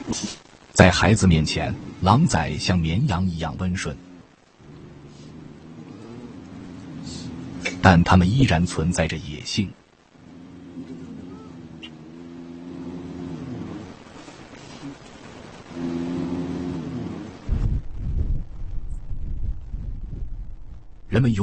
在孩子面前，狼崽像绵羊一样温顺，但它们依然存在着野性。人们